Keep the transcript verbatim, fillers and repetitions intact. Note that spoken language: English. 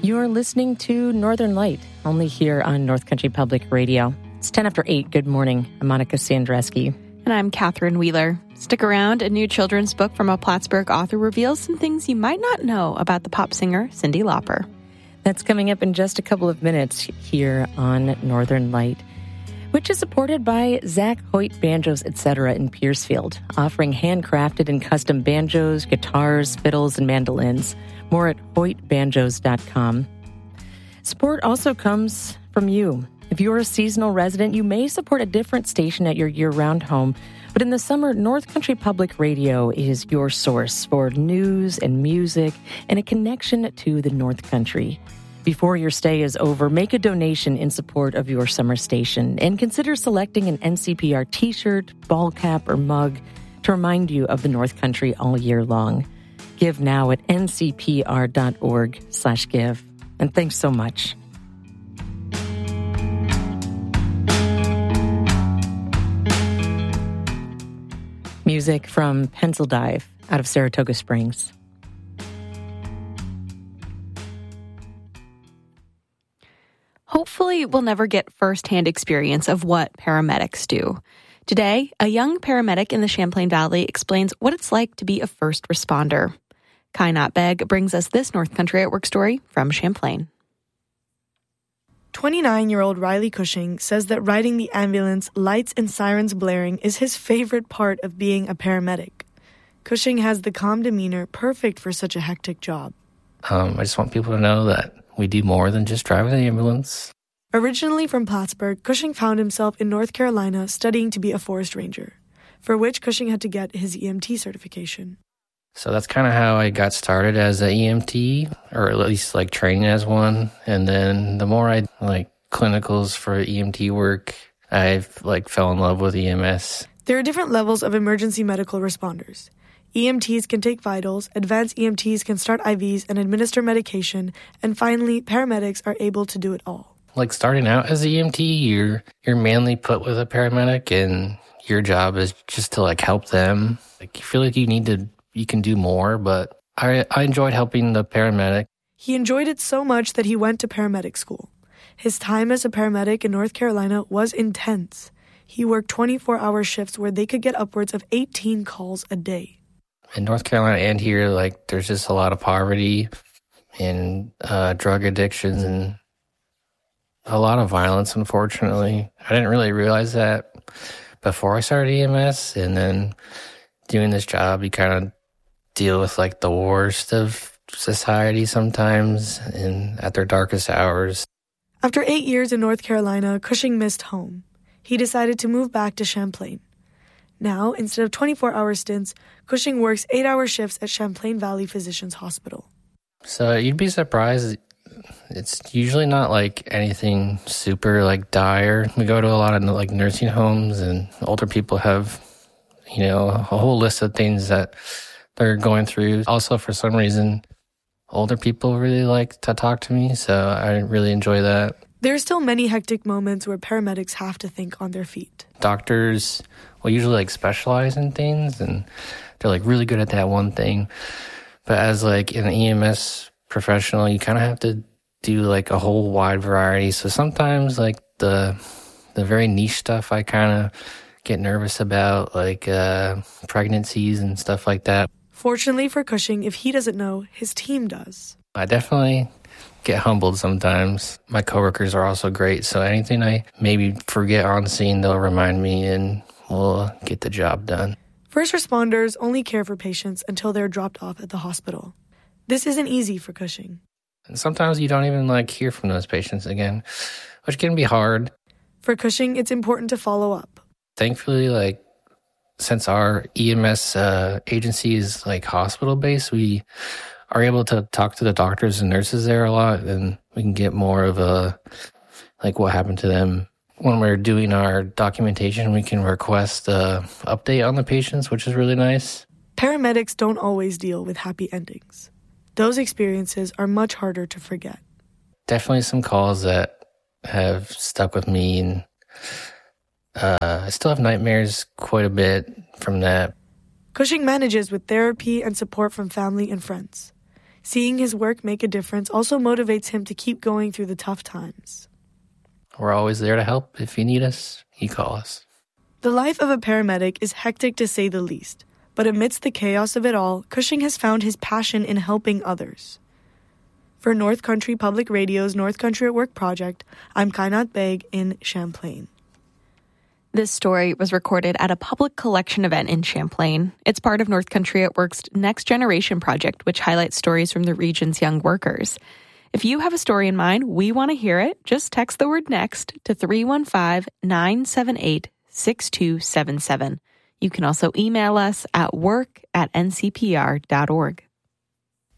You're listening to Northern Light, only here on North Country Public Radio. It's ten after eight. Good morning. I'm Monica Sandreski. And I'm Catherine Wheeler. Stick around. A new children's book from a Plattsburgh author reveals some things you might not know about the pop singer Cyndi Lauper. That's coming up in just a couple of minutes here on Northern Light, which is supported by Zach Hoyt Banjos, et cetera in Piercefield, offering handcrafted and custom banjos, guitars, fiddles, and mandolins. More at hoyt banjos dot com. Support also comes from you. If you're a seasonal resident, you may support a different station at your year-round home, but in the summer, North Country Public Radio is your source for news and music and a connection to the North Country. Before your stay is over, make a donation in support of your summer station and consider selecting an N C P R t-shirt, ball cap, or mug to remind you of the North Country all year long. Give now at n c p r dot org slash give. And thanks so much. Music from Pencil Dive out of Saratoga Springs. Hopefully, we'll never get firsthand experience of what paramedics do. Today, a young paramedic in the Champlain Valley explains what it's like to be a first responder. Kai Notbeg brings us this North Country at Work story from Champlain. twenty-nine-year-old Riley Cushing says that riding the ambulance, lights and sirens blaring, is his favorite part of being a paramedic. Cushing has the calm demeanor perfect for such a hectic job. Um, I just want people to know that we do more than just drive the ambulance. Originally from Plattsburgh, Cushing found himself in North Carolina studying to be a forest ranger, for which Cushing had to get his E M T certification. So that's kind of how I got started as an E M T, or at least like training as one. And then the more I like clinicals for E M T work, I've like fell in love with E M S. There are different levels of emergency medical responders. E M Ts can take vitals, advanced E M Ts can start I Vs and administer medication, and finally, paramedics are able to do it all. Like starting out as an E M T, you're you're mainly put with a paramedic, and your job is just to like help them. Like you feel like you need to, you can do more, but I I enjoyed helping the paramedic. He enjoyed it so much that he went to paramedic school. His time as a paramedic in North Carolina was intense. He worked twenty-four hour shifts where they could get upwards of eighteen calls a day. In North Carolina and here, like, there's just a lot of poverty and uh, drug addictions and a lot of violence, unfortunately. I didn't really realize that before I started E M S, and then doing this job, you kind of deal with, like, the worst of society sometimes and at their darkest hours. After eight years in North Carolina, Cushing missed home. He decided to move back to Champlain. Now, instead of twenty-four hour stints, Cushing works eight hour shifts at Champlain Valley Physicians Hospital. So you'd be surprised. It's usually not like anything super like dire. We go to a lot of like nursing homes, and older people have, you know, a whole list of things that they're going through. Also, for some reason, older people really like to talk to me, so I really enjoy that. There are still many hectic moments where paramedics have to think on their feet. Doctors will usually like specialize in things, and they're like really good at that one thing. But as like an E M S professional, you kind of have to do like a whole wide variety. So sometimes like the the very niche stuff I kind of get nervous about, like uh, pregnancies and stuff like that. Fortunately for Cushing, if he doesn't know, his team does. I definitely get humbled sometimes. My coworkers are also great, so anything I maybe forget on scene, they'll remind me and we'll get the job done. First responders only care for patients until they're dropped off at the hospital. This isn't easy for Cushing. And sometimes you don't even like hear from those patients again, which can be hard. For Cushing, it's important to follow up. Thankfully, like, since our E M S uh, agency is like hospital based, we are able to talk to the doctors and nurses there a lot, and we can get more of a, like, what happened to them. When we're doing our documentation, we can request a update on the patients, which is really nice. Paramedics don't always deal with happy endings. Those experiences are much harder to forget. Definitely some calls that have stuck with me, and uh, I still have nightmares quite a bit from that. Cushing manages with therapy and support from family and friends. Seeing his work make a difference also motivates him to keep going through the tough times. We're always there to help. If you need us, you call us. The life of a paramedic is hectic to say the least, but amidst the chaos of it all, Cushing has found his passion in helping others. For North Country Public Radio's North Country at Work project, I'm Kainat Beg in Champlain. This story was recorded at a public collection event in Champlain. It's part of North Country at Work's Next Generation project, which highlights stories from the region's young workers. If you have a story in mind, we want to hear it. Just text the word NEXT to three one five, nine seven eight, six two seven seven. You can also email us at work at n c p r dot org.